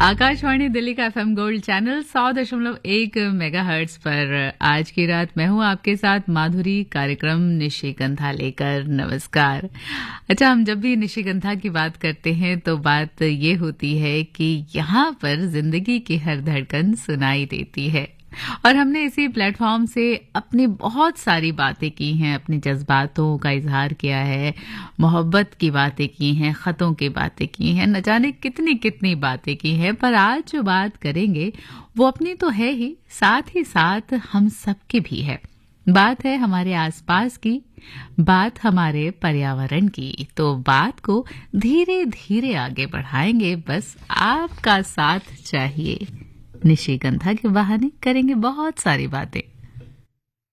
आकाशवाणी दिल्ली का FM gold channel 100.1 megahertz पर आज की रात मैं हूं आपके साथ माधुरी, कार्यक्रम निशिगंधा लेकर। नमस्कार। अच्छा, हम जब भी निशिगंधा की बात करते हैं तो बात ये होती है कि यहाँ पर जिंदगी की हर धड़कन सुनाई देती है और हमने इसी प्लेटफॉर्म से अपनी बहुत सारी बातें की हैं, अपने जज्बातों का इजहार किया है, मोहब्बत की बातें की हैं, खतों की बातें की हैं, न जाने कितनी कितनी बातें की हैं। पर आज जो बात करेंगे वो अपनी तो है ही, साथ साथ हम सबकी भी है। बात है हमारे आसपास की, बात हमारे पर्यावरण की। तो बात को धीरे धीरे आगे बढ़ाएंगे, बस आपका साथ चाहिए। निशिगंधा के बहाने करेंगे बहुत सारी बातें।